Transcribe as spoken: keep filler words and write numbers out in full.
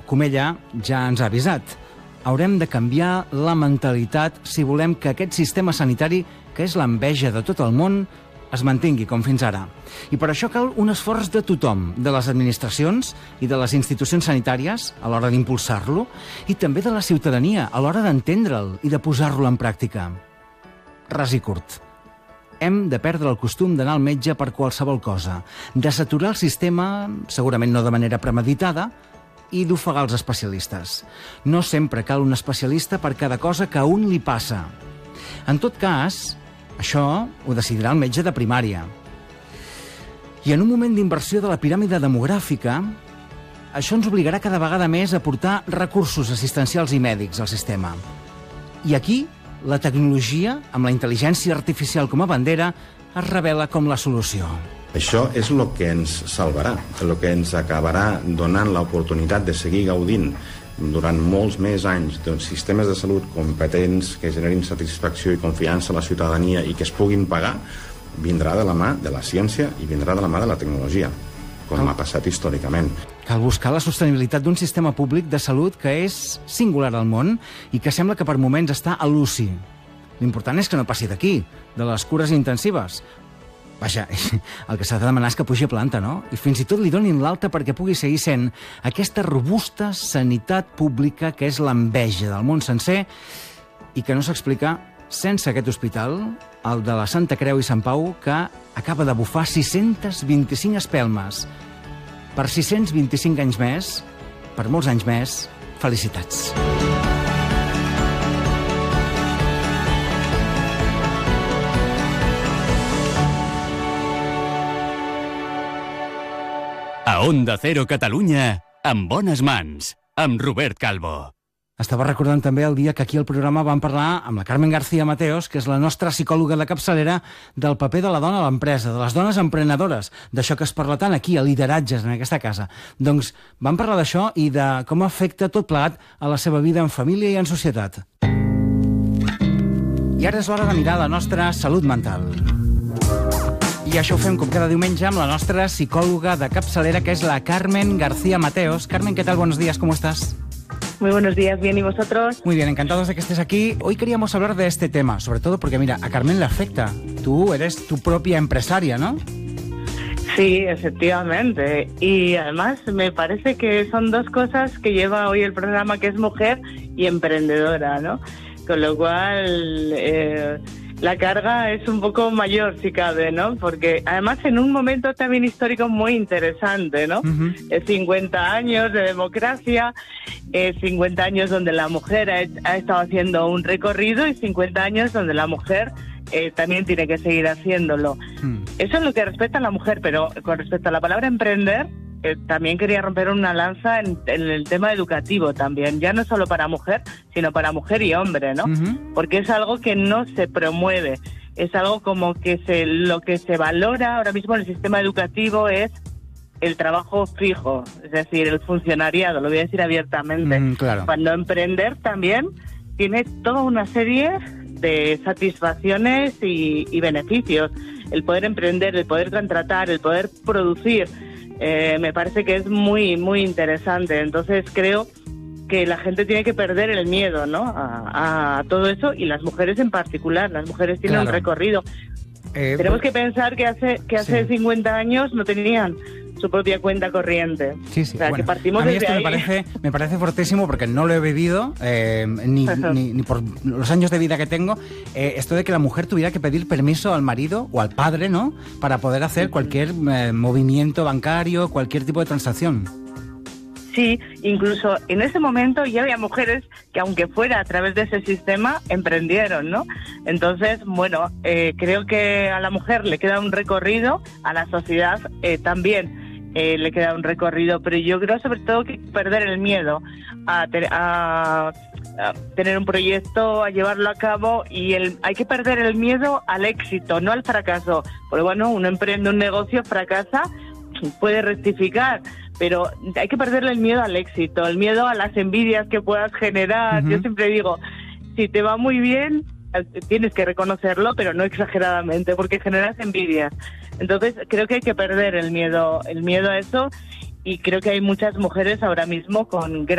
Comella ja ens ha avisat. Haurem de canviar la mentalitat si volem que aquest sistema sanitari, que és l'enveja de tot el món, es mantingui com fins ara. I per això cal un esforç de tothom, de les administracions i de les institucions sanitàries a l'hora d'impulsar-lo, i també de la ciutadania a l'hora d'entendre'l i de posar-lo en pràctica. Ras i curt. Hem de perdre el costum d'anar al metge per qualsevol cosa, de saturar el sistema, segurament no de manera premeditada, i d'ofegar els especialistes. No sempre cal un especialista per cada cosa que a un li passa. En tot cas, això ho decidirà el metge de primària. I en un moment d'inversió de la piràmide demogràfica, això ens obligarà cada vegada més a portar recursos assistencials i mèdics al sistema. I aquí, la tecnologia, amb la intel·ligència artificial com a bandera, es revela com la solució. Això és el que ens salvarà, el que ens acabarà donant l'oportunitat de seguir gaudint durant molts més anys d'uns sistemes de salut competents que generin satisfacció i confiança a la ciutadania i que es puguin pagar, vindrà de la mà de la ciència i vindrà de la mà de la tecnologia, com ha passat històricament. Cal buscar la sostenibilitat d'un sistema públic de salut que és singular al món i que sembla que per moments està a l'uci. L'important és que no passi d'aquí, de les cures intensives. Vaja, el que s'ha de demanar és que pugi a planta, no? I fins i tot li donin l'alta perquè pugui seguir sent aquesta robusta sanitat pública que és l'enveja del món sencer i que no s'explica sense aquest hospital, el de la Santa Creu i Sant Pau, que acaba de bufar sis-centes vint-i-cinc espelmes. Per sis-cents vint-i-cinc anys més, per molts anys més, felicitats. A Onda Cero Catalunya, amb bones mans, amb Robert Calvo. Estava recordant també el dia que aquí al programa vam parlar amb la Carmen García Mateos, que és la nostra psicòloga de capçalera, del paper de la dona a l'empresa, de les dones emprenedores, d'això que es parla tant aquí, a lideratges en aquesta casa. Doncs vam parlar d'això i de com afecta tot plegat a la seva vida en família i en societat. I ara és l'hora de mirar la nostra salut mental. I això ho fem com cada diumenge amb la nostra psicòloga de capçalera, que es la Carmen García Mateos. Carmen, ¿qué tal? Buenos días, ¿cómo estás? Muy buenos días, bien, ¿y vosotros? Muy bien, encantados de que estés aquí. Hoy queríamos hablar de este tema, sobre todo porque, mira, a Carmen le afecta. Tú eres tu propia empresaria, ¿no? Sí, efectivamente. Y además me parece que son dos cosas que lleva hoy el programa, que es mujer y emprendedora, ¿no? Con lo cual... Eh, la carga es un poco mayor, si cabe, ¿no? Porque además en un momento también histórico muy interesante, ¿no? Uh-huh. Eh, cincuenta años de democracia, eh, cincuenta años donde la mujer ha, ha estado haciendo un recorrido y cincuenta años donde la mujer eh, también tiene que seguir haciéndolo. Uh-huh. Eso es lo que respecta a la mujer, pero con respecto a la palabra emprender, Eh, también quería romper una lanza en, en el tema educativo también, ya no solo para mujer, sino para mujer y hombre, ¿no? Uh-huh. Porque es algo que no se promueve, es algo como que se lo que se valora ahora mismo en el sistema educativo es el trabajo fijo, es decir, el funcionariado, lo voy a decir abiertamente. Mm, claro. Cuando emprender también tiene toda una serie de satisfacciones y, y beneficios. El poder emprender, el poder contratar, el poder producir, Eh, me parece que es muy, muy interesante. Entonces creo que la gente tiene que perder el miedo, ¿no? A, a todo eso, y las mujeres en particular. Las mujeres tienen claro. un recorrido. Eh, Tenemos que pensar que hace, que hace sí. cincuenta años no tenían su propia cuenta corriente. Sí, sí. O sea, bueno, que partimos a mí desde esto ahí. Me parece, me parece fortísimo porque no lo he vivido, eh, ni, ni, ni por los años de vida que tengo, eh, esto de que la mujer tuviera que pedir permiso al marido o al padre, ¿no?, para poder hacer cualquier eh, movimiento bancario, cualquier tipo de transacción. Sí, incluso en ese momento ya había mujeres que, aunque fuera a través de ese sistema, emprendieron, ¿no? Entonces, bueno, eh, creo que a la mujer le queda un recorrido, a la sociedad eh, también eh, le queda un recorrido, pero yo creo sobre todo que perder el miedo a, te- a, a tener un proyecto, a llevarlo a cabo, y el, hay que perder el miedo al éxito, no al fracaso. Porque bueno, uno emprende un negocio, fracasa, puede rectificar, pero hay que perderle el miedo al éxito, el miedo a las envidias que puedas generar. Uh-huh. Yo siempre digo, si te va muy bien, tienes que reconocerlo, pero no exageradamente, porque generas envidias. Entonces creo que hay que perder el miedo, el miedo a eso, y creo que hay muchas mujeres ahora mismo con gran